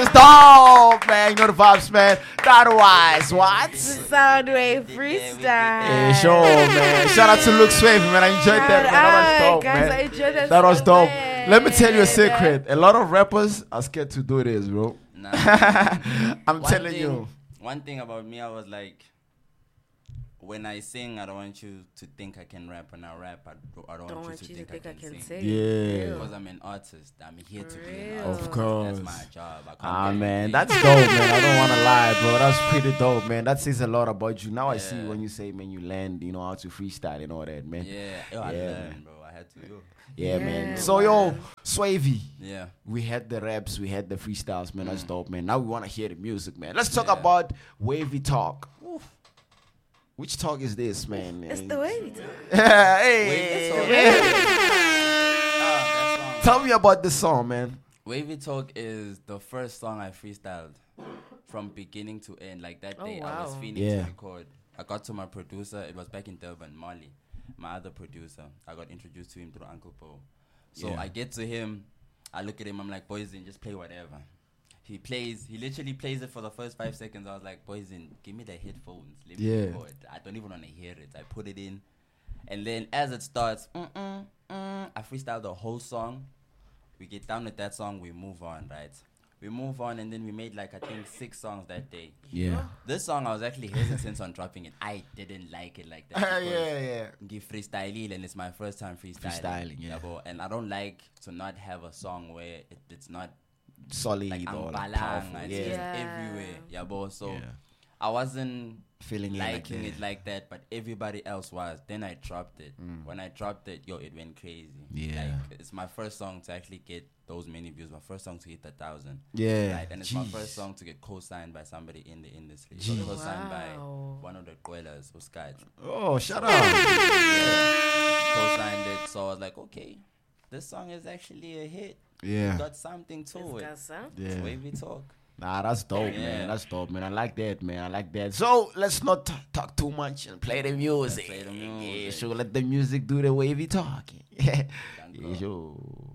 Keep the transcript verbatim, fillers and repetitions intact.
is dope, man. You know the vibes, man. That was what? Soundwave freestyle. Yeah, sure, man. Shout out to Luke Swavey, man. I enjoyed that, man. That was dope, guys, man. I enjoyed that, that was so dope. much. Let me tell you a secret. A lot of rappers are scared to do this, bro. Nah. I'm One telling thing- you. One thing about me, I was like, when I sing, I don't want you to think I can rap. When I rap, I don't, I don't, Don't want you to think, I can, sing. sing. Yeah. Because I'm an artist. I'm here to be an Real. artist. Of course. That's my job. I can't Ah, get man, paid. that's dope, man. I don't want to lie, bro. That's pretty dope, man. That says a lot about you. Now I see Yeah. when you say, man, you learn, you know, how to freestyle and all that, man. Yeah, yo, I Yeah, learned, man. bro. I had to. Yo. Yeah, Yeah, man. So, yo, man. Swavey, Yeah. we had the raps, we had the freestyles, man. That's dope, man. Now we want to hear the music, man. Let's talk Yeah. about Wavy Talk. Which talk is this, man? It's the way. Hey, Wavy man. Ah, that song. Tell me about this song, man. Wavy Talk is the first song I freestyled from beginning to end. Like that Oh, day, I was wow. feeling Yeah. to record. I got to my producer. It was back in Durban, Mali, my other producer. I got introduced to him through Uncle Bo. So Yeah. I get to him. I look at him. I'm like, Boyzin, just play whatever. He plays. He literally plays it for the first five seconds. I was like, Boyzin, give me the headphones. Let me Yeah. record. I don't even want to hear it. I put it in, and then as it starts, mm-mm, mm, I freestyle the whole song. We get down with that song. We move on, right? We move on, and then we made like I think six songs that day. Yeah. This song I was actually hesitant on dropping it. I didn't like it like that. yeah, because yeah. Give freestyle and it's my first time freestyling. Freestyling, yeah. Yabo. And I don't like to not have a song where it, it's not Solid like or like ambalang, powerful. it's Yeah. just Yeah. everywhere. Yabo. So Yeah. I wasn't Feeling liking like, it like that, but everybody else was. Then I dropped it. When I dropped it, yo, it went crazy. Yeah. Like it's my first song to actually get those many views. My first song to hit a thousand. Yeah. Right, and it's my Jeez. first song to get co-signed by somebody in the industry. Jeez. So co-signed Wow. by one of the Dwellers, Oscar. Oh, shut up. Co-signed it, so I was like, okay, this song is actually a hit. Yeah. Got something to It's it. got some. Yeah. It's Wavy Talk. Nah, that's dope, Yeah. man. That's dope, man. I like that, man. I like that. So let's not t- talk too much and play the music. play the Yeah, music. sure. Let the music do the wavy talking. Yeah, Thank God. sure.